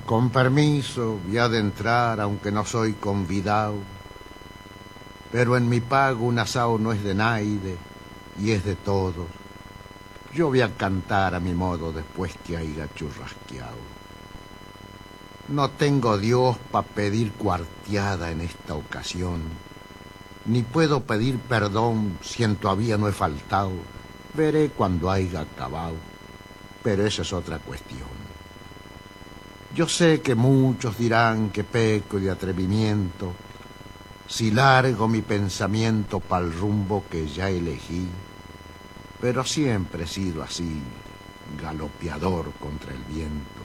Con permiso, voy a adentrar, aunque no soy convidado. Pero en mi pago un asao no es de naide y es de todos. Yo voy a cantar a mi modo después que haya churrasqueado. No tengo Dios pa' pedir cuarteada en esta ocasión, ni puedo pedir perdón si en todavía no he faltado. Veré cuando haya acabado, pero esa es otra cuestión. Yo sé que muchos dirán que peco de atrevimiento si largo mi pensamiento pa'l rumbo que ya elegí, pero siempre he sido así, galopeador contra el viento.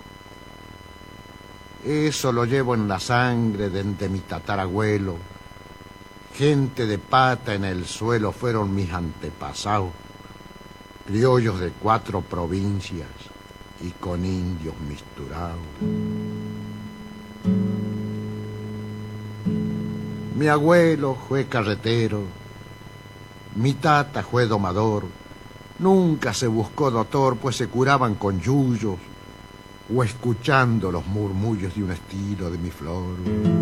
Eso lo llevo en la sangre de mi tatarabuelo. Gente de pata en el suelo fueron mis antepasados, criollos de 4 provincias y con indios misturados. Mi abuelo fue carretero, mi tata fue domador, nunca se buscó doctor, pues se curaban con yuyos o escuchando los murmullos de un estilo de mi flor.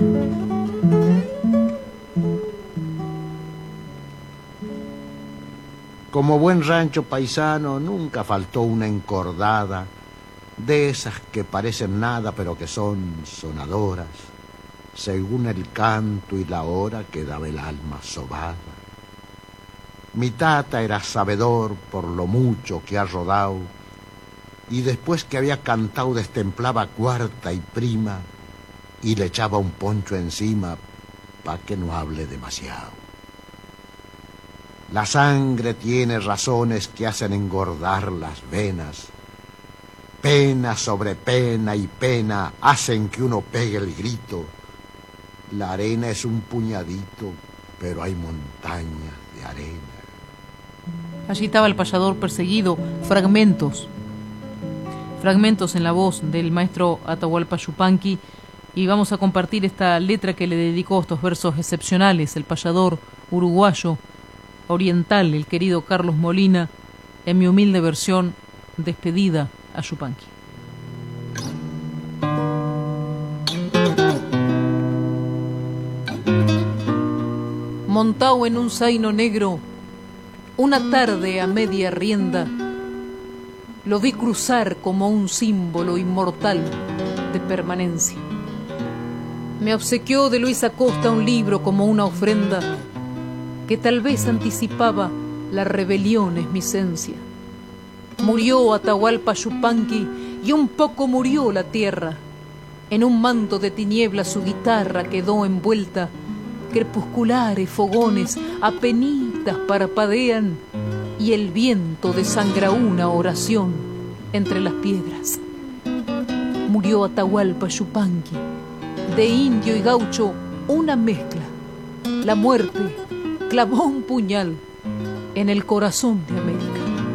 Como buen rancho paisano nunca faltó una encordada, de esas que parecen nada pero que son sonadoras, según el canto y la hora que daba el alma sobada. Mi tata era sabedor por lo mucho que ha rodado, y después que había cantado destemplaba cuarta y prima y le echaba un poncho encima pa' que no hable demasiado. La sangre tiene razones que hacen engordar las venas. Pena sobre pena y pena hacen que uno pegue el grito. La arena es un puñadito, pero hay montañas de arena. Allí estaba el payador perseguido, fragmentos en la voz del maestro Atahualpa Yupanqui, y vamos a compartir esta letra que le dedicó, estos versos excepcionales, el payador uruguayo, oriental, el querido Carlos Molina, en mi humilde versión, despedida a Yupanqui. Montado en un zaino negro, una tarde a media rienda, lo vi cruzar como un símbolo inmortal de permanencia. Me obsequió de Luis Acosta un libro como una ofrenda que tal vez anticipaba la rebelión esmicencia. Murió Atahualpa Yupanqui y un poco murió la tierra. En un manto de tinieblas su guitarra quedó envuelta. Crepusculares fogones apenitas parpadean y el viento desangra una oración entre las piedras. Murió Atahualpa Yupanqui, de indio y gaucho una mezcla. La muerte clavó un puñal en el corazón de América.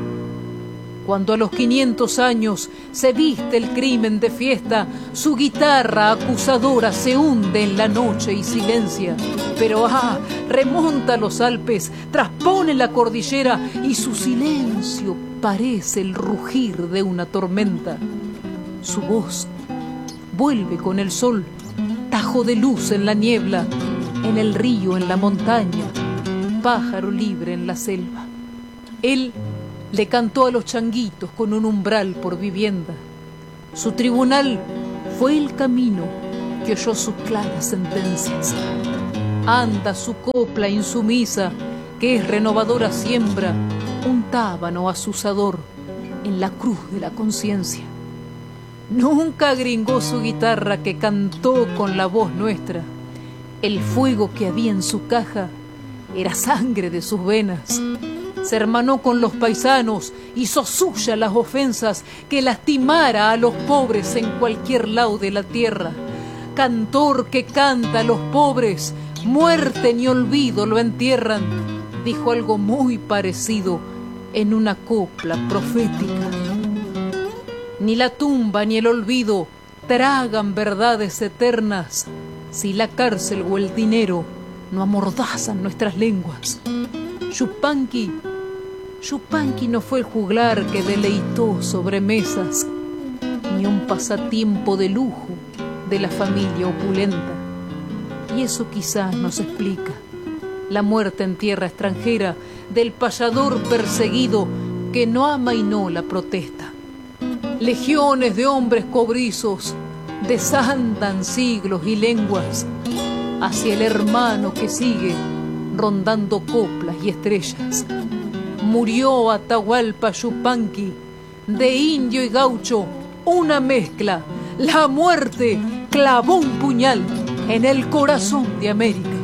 Cuando a los 500 años se viste el crimen de fiesta, su guitarra acusadora se hunde en la noche y silencia. Pero remonta los Alpes, traspone la cordillera y su silencio parece el rugir de una tormenta. Su voz vuelve con el sol, tajo de luz en la niebla, en el río, en la montaña, pájaro libre en la selva. Él le cantó a los changuitos con un umbral por vivienda. Su tribunal fue el camino que oyó sus claras sentencias. Anda su copla insumisa, que es renovadora siembra, un tábano azusador en la cruz de la conciencia. Nunca gringó su guitarra que cantó con la voz nuestra. El fuego que había en su caja era sangre de sus venas. Se hermanó con los paisanos, hizo suya las ofensas que lastimara a los pobres en cualquier lado de la tierra. Cantor que canta a los pobres, muerte ni olvido lo entierran, dijo algo muy parecido en una copla profética. Ni la tumba ni el olvido tragan verdades eternas si la cárcel o el dinero no amordazan nuestras lenguas. Yupanqui no fue el juglar que deleitó sobremesas, ni un pasatiempo de lujo de la familia opulenta. Y eso quizás nos explica la muerte en tierra extranjera del payador perseguido que no amainó la protesta. Legiones de hombres cobrizos desandan siglos y lenguas hacia el hermano que sigue rondando coplas y estrellas. Murió Atahualpa Yupanqui, de indio y gaucho, una mezcla. La muerte clavó un puñal en el corazón de América.